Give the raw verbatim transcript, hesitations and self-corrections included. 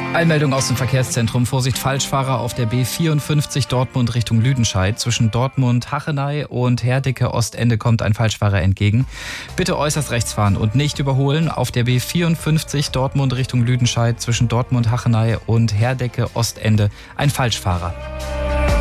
Eilmeldung aus dem Verkehrszentrum. Vorsicht, Falschfahrer auf der B vierundfünfzig Dortmund Richtung Lüdenscheid. Zwischen Dortmund-Hachenay und Herdecke-Ostende kommt ein Falschfahrer entgegen. Bitte äußerst rechts fahren und nicht überholen. Auf der B vierundfünfzig Dortmund Richtung Lüdenscheid zwischen Dortmund-Hachenay und Herdecke-Ostende ein Falschfahrer.